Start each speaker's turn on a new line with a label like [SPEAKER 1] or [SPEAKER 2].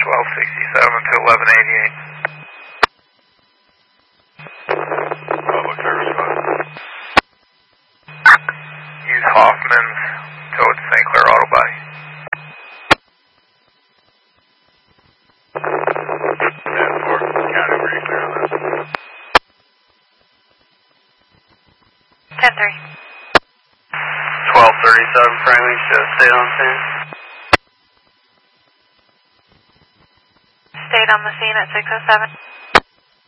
[SPEAKER 1] 1267 to 1188.
[SPEAKER 2] Public service bus.
[SPEAKER 1] Use Hoffman's towards St. Clair Auto Body.
[SPEAKER 2] 10-4, County, were you clear on that?
[SPEAKER 3] 10-3.
[SPEAKER 2] 1237, Franklin, stayed on scene.
[SPEAKER 3] Stayed on the scene at 607.